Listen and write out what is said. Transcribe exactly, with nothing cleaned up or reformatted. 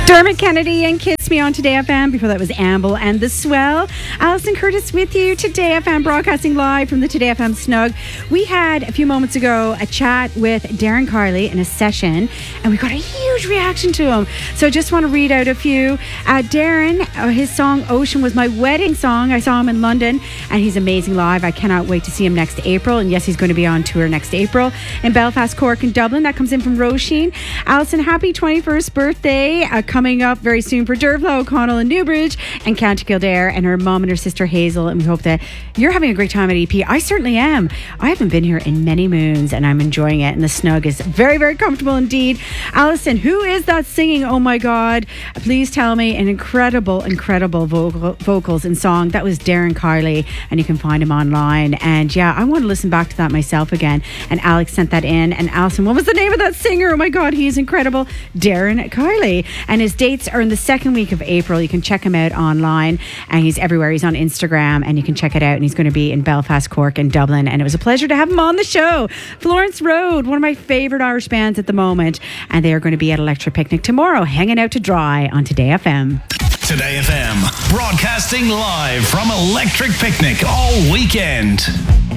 Dermot Kennedy and Kiss Me on Today F M. Before that was Amble and The Swell. Alison Curtis with you. Today F M broadcasting live from the Today F M Snug. We had a few moments ago a chat with Darren Carley in a session, and we got a huge reaction to him. So I just want to read out a few. Uh, Darren, uh, his song Ocean was my wedding song. I saw him in London, and he's amazing live. I cannot wait to see him next April. And yes, he's going to be on tour next April in Belfast, Cork, and Dublin. That comes in from Roisin. Alison, happy twenty-first birthday. Uh, coming up very soon for Dervla, O'Connell and Newbridge and County Kildare, and her mom and her sister Hazel. And we hope that you're having a great time at E P. I certainly am. I haven't been here in many moons, and I'm enjoying it. And the Snug is very, very comfortable indeed. Alison, who is that singing? Oh my God. Please tell me. An incredible, incredible vocal, vocals and song. That was Darren Carley, and you can find him online. And yeah, I want to listen back to that myself again. And Alex sent that in. And Alison, what was the name of that singer? Oh my God, he is incredible. Darren Carley. And his dates are in the second week of April. You can check him out online, and he's everywhere. He's on Instagram, and you can check it out. And he's going to be in Belfast, Cork, and Dublin. And it was a pleasure to have him on the show. Florence Road, one of my favorite Irish bands at the moment, and they are going to be at Electric Picnic tomorrow, hanging out to dry on Today F M. Today F M, broadcasting live from Electric Picnic all weekend.